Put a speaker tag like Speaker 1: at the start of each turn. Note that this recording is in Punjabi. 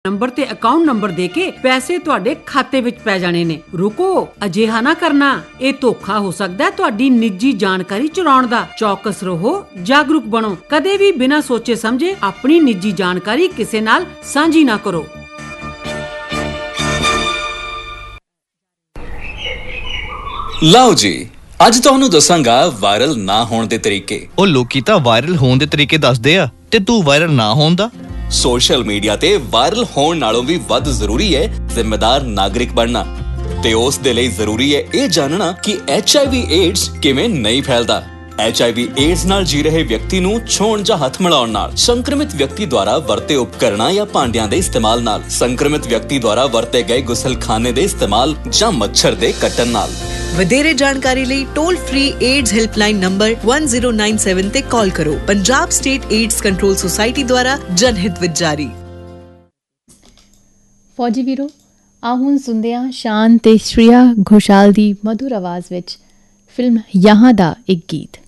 Speaker 1: ਨੰਬਰ ਤੇ ਅਕਾਊਂਟ ਨੰਬਰ ਦੇ ਕੇ ਪੈਸੇ ਤੁਹਾਡੇ ਖਾਤੇ ਵਿੱਚ ਪੈ ਜਾਣੇ ਨੇ। ਰੁਕੋ, ਅਜਿਹਾ ਨਾ ਕਰਨਾ, ਇਹ ਧੋਖਾ ਹੋ ਸਕਦਾ ਹੈ ਤੁਹਾਡੀ ਨਿੱਜੀ ਜਾਣਕਾਰੀ ਚੁਰਾਉਣ ਦਾ। ਚੌਕਸ ਰਹੋ, ਜਾਗਰੂਕ ਬਣੋ, ਕਦੇ ਵੀ ਬਿਨਾਂ ਸੋਚੇ ਸਮਝੇ ਆਪਣੀ ਨਿੱਜੀ ਜਾਣਕਾਰੀ ਕਿਸੇ ਨਾਲ ਸਾਂਝੀ ਨਾ ਕਰੋ।
Speaker 2: ਲਓ ਜੀ, ਅੱਜ ਤੁਹਾਨੂੰ ਦੱਸਾਂਗਾ ਵਾਇਰਲ ਨਾ ਹੋਣ ਦੇ ਤਰੀਕੇ।
Speaker 3: ਉਹ ਲੋਕੀ ਤਾਂ ਵਾਇਰਲ ਹੋਣ ਦੇ ਤਰੀਕੇ ਦੱਸਦੇ ਆ, ਤੇ ਤੂੰ ਵਾਇਰਲ ਨਾ ਹੋਣ ਦਾ।
Speaker 2: ਸੋਸ਼ਲ ਮੀਡੀਆ ਤੇ ਵਾਇਰਲ ਹੋਣ ਨਾਲੋਂ ਵੀ ਵੱਧ ਜ਼ਰੂਰੀ ਹੈ ਜ਼ਿੰਮੇਦਾਰ ਨਾਗਰਿਕ ਬਣਨਾ, ਤੇ ਉਸ ਦੇ ਲਈ ਜ਼ਰੂਰੀ ਹੈ ਇਹ ਜਾਣਨਾ ਕਿ HIV AIDS ਕਿਵੇਂ ਨਹੀਂ ਫੈਲਦਾ। HIV AIDS ਨਾਲ ਜੀ ਰਹੇ ਵਿਅਕਤੀ ਨੂੰ ਛੂਹਣ ਜਾਂ ਹੱਥ ਮਿਲਾਉਣ ਨਾਲ, ਸੰਕਰਮਿਤ ਵਿਅਕਤੀ ਦੁਆਰਾ ਵਰਤੇ ਉਪਕਰਨਾਂ ਜਾਂ ਭਾਂਡਿਆਂ ਦੇ ਇਸਤੇਮਾਲ ਨਾਲ, ਸੰਕਰਮਿਤ ਵਿਅਕਤੀ ਦੁਆਰਾ ਵਰਤੇ ਗਏ ਗੁਸਲਖਾਨੇ ਦੇ ਇਸਤੇਮਾਲ ਜਾਂ ਮੱਛਰ ਦੇ ਕੱਟਣ ਨਾਲ।
Speaker 4: ਵਧੇਰੇ ਜਾਣਕਾਰੀ ਲਈ toll free AIDS helpline number 1097 ਤੇ ਕਾਲ ਕਰੋ। Punjab state AIDS control society ਦੁਆਰਾ ਜਨਹਿਤ ਵਿੱਚ ਜਾਰੀ।
Speaker 5: ਫੌਜੀ ਵੀਰੋ, ਆ ਹੁਣ ਸੁਣਦੇ ਹਾਂ ਸ਼ਾਨ ਤੇ ਸ਼੍ਰੇਆ ਘੋਸ਼ਾਲ ਦੀ ਮਧੁਰ ਆਵਾਜ਼ ਵਿੱਚ ਫਿਲਮ ਯਹਾਂ ਦਾ ਇੱਕ ਗੀਤ।